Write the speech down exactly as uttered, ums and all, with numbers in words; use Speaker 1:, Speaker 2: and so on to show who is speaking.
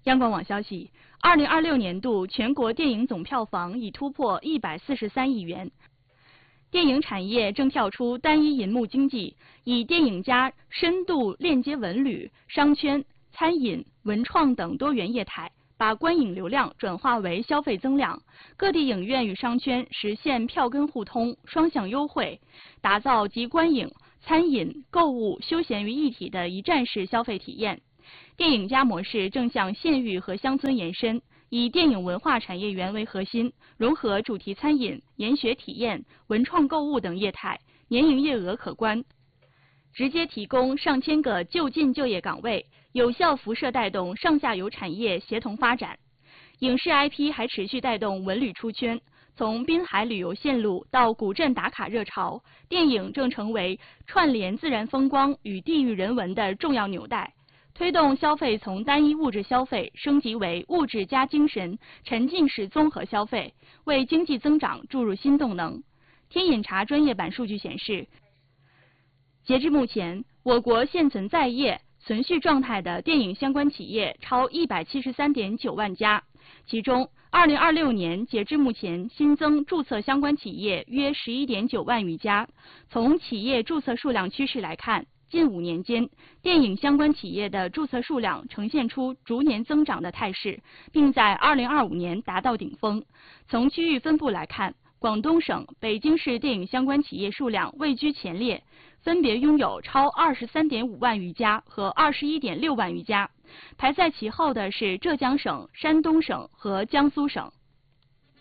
Speaker 1: 央广网消息，二零二六年度全国电影总票房已突破一百四十三亿元。电影产业正跳出单一银幕经济，以电影加深度链接文旅、商圈、餐饮、文创等多元业态，把观影流量转化为消费增量。各地影院与商圈实现票根互通、双向优惠，打造集观影、餐饮、购物、休闲于一体的一站式消费体验。电影加模式正向县域和乡村延伸，以电影文化产业园为核心，融合主题餐饮、研学体验、文创购物等业态，年营业额可观，直接提供上千个就近就业岗位，有效辐射带动上下游产业协同发展。影视 I P 还持续带动文旅出圈，从滨海旅游线路到古镇打卡热潮，电影正成为串联自然风光与地域人文的重要纽带。推动消费从单一物质消费升级为物质加精神沉浸式综合消费，为经济增长注入新动能。天眼查专业版数据显示，截至目前，我国现存在业、存续状态的电影相关企业超一百七十三点九万家，其中二零二六年截至目前新增注册相关企业约十一点九万余家。从企业注册数量趋势来看，近五年间，电影相关企业的注册数量呈现出逐年增长的态势，并在二零二五年达到顶峰。从区域分布来看，广东省、北京市电影相关企业数量位居前列，分别拥有超二十三点五万余家和二十一点六万余家。排在其后的是浙江省、山东省和江苏省。